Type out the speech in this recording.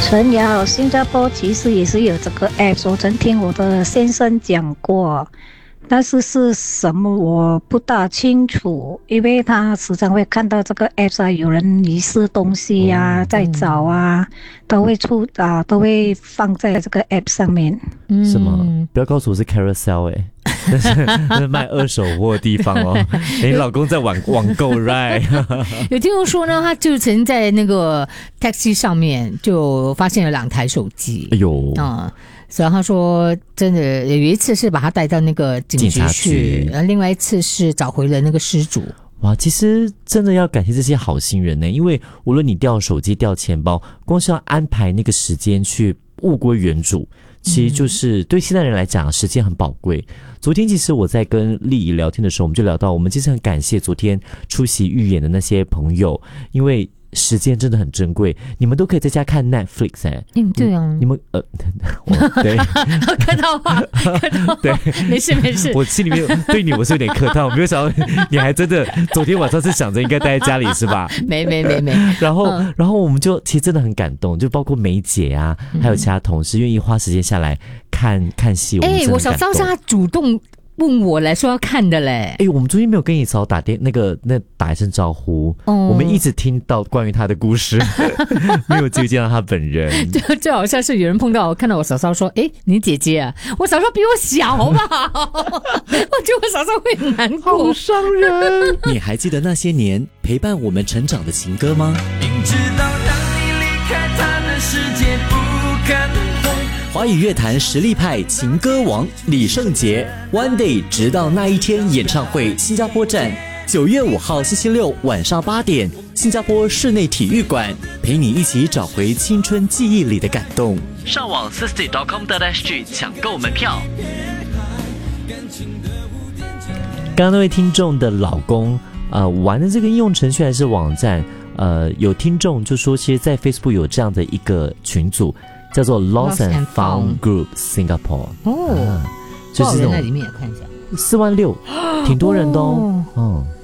陈瑶，新加坡其实也是有这个 app， 我曾听我的先生讲过，但是是什么我不大清楚，因为他时常会看到这个 app 啊，有人遗失东西啊，在找啊，都会放在这个 app 上面。 什么？不要告诉我是 Carousel 那是卖二手货的地方哦。你老公在网购 right？ 有听众说呢，他就曾经在那个 taxi 上面就发现了2台手机。 哎呦所以他说真的有一次是把他带到那个警局去，另外一次是找回了那个失主。 哇，其实真的要感谢这些好心人呢，因为无论你掉手机掉钱包，光是要安排那个时间去物归原主，其实就是对现代人来讲时间很宝贵。昨天其实我在跟丽仪聊天的时候，我们就聊到我们其实很感谢昨天出席预演的那些朋友，因为时间真的很珍贵，你们都可以在家看 Netflix 对啊， 你们对客套话对，没事， 我心里面对你我是有点客套，没有想到你还真的昨天晚上是想着应该待在家里是吧？ 没， 然后我们就其实真的很感动，就包括梅姐啊，还有其他同事愿意花时间下来看戏， 我小时候是他主动问我来说要看的嘞。 我们昨天没有跟你嫂打一声招呼，我们一直听到关于他的故事，没有机会见到他本人。 最好像是有人碰到我，看到我嫂嫂说：“你姐姐啊，我嫂嫂比我小好不好？”我觉得我嫂嫂会很难过， 好伤人。 你还记得那些年陪伴我们成长的情歌吗？明知道当你离开他的世界不可能。华语乐坛实力派情歌王李圣杰 One Day 直到那一天演唱会新加坡站9月5号星期六晚上8点，新加坡室内体育馆，陪你一起找回青春记忆里的感动。上网 sisty.com.sg 抢购门票。 刚刚那位听众的老公玩的这个应用程序还是网站，有听众就说其实在 Facebook 有这样的一个群组叫做 Lost and Found Group Singapore。 就是在里面也看一下 46000，挺多人的哦。